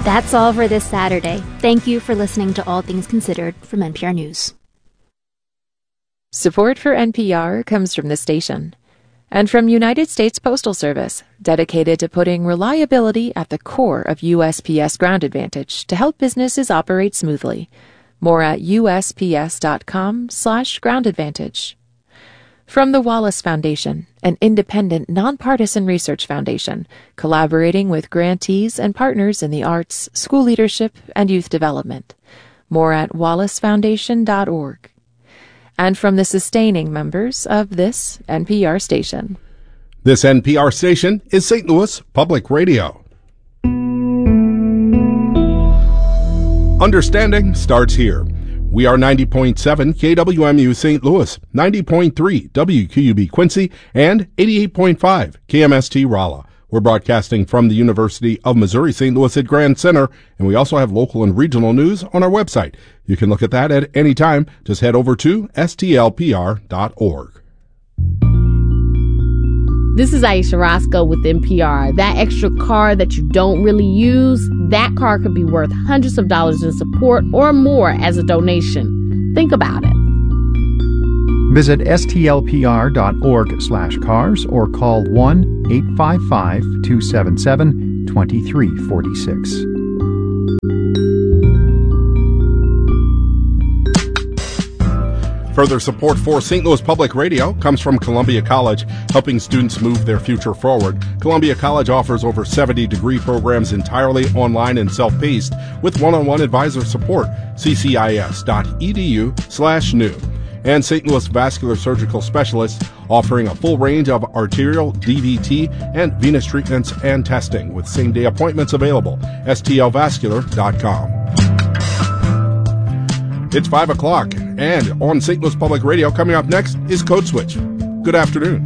That's all for this Saturday. Thank you for listening to All Things Considered from NPR News. Support for NPR comes from the station and from United States Postal Service, dedicated to putting reliability at the core of USPS Ground Advantage to help businesses operate smoothly. More at USPS.com/Ground Advantage. From the Wallace Foundation, an independent, nonpartisan research foundation, collaborating with grantees and partners in the arts, school leadership, and youth development. More at wallacefoundation.org. And from the sustaining members of this NPR station. This NPR station is St. Louis Public Radio. Understanding starts here. We are 90.7 KWMU St. Louis, 90.3 WQUB Quincy, and 88.5 KMST Rolla. We're broadcasting from the University of Missouri-St. Louis at Grand Center, and we also have local and regional news on our website. You can look at that at any time. Just head over to stlpr.org. This is Aisha Roscoe with NPR. That extra car that you don't really use, that car could be worth hundreds of dollars in support or more as a donation. Think about it. Visit stlpr.org/cars or call 1-855-277-2346. Further support for St. Louis Public Radio comes from Columbia College, helping students move their future forward. Columbia College offers over 70 degree programs entirely online and self-paced with one-on-one advisor support. ccis.edu/new. And St. Louis Vascular Surgical Specialists offering a full range of arterial, DVT, and venous treatments and testing with same-day appointments available. stlvascular.com. It's 5 o'clock, and on St. Louis Public Radio, coming up next is Code Switch. Good afternoon.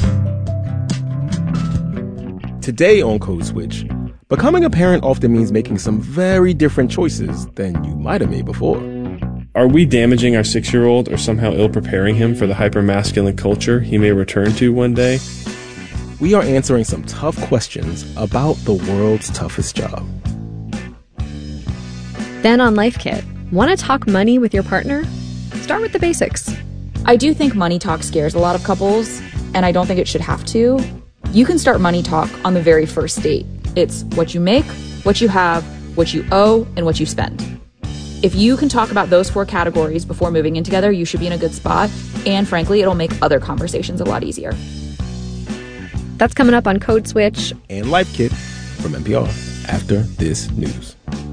Today on Code Switch, becoming a parent often means making some very different choices than you might have made before. Are we damaging our 6-year-old or somehow ill-preparing him for the hyper-masculine culture he may return to one day? We are answering some tough questions about the world's toughest job. Then on Life Kit, want to talk money with your partner? Start with the basics. I do think money talk scares a lot of couples, and I don't think it should have to. You can start money talk on the very first date. It's what you make, what you have, what you owe, and what you spend. If you can talk about those 4 categories before moving in together, you should be in a good spot. And frankly, it'll make other conversations a lot easier. That's coming up on Code Switch and Life Kit from NPR after this news.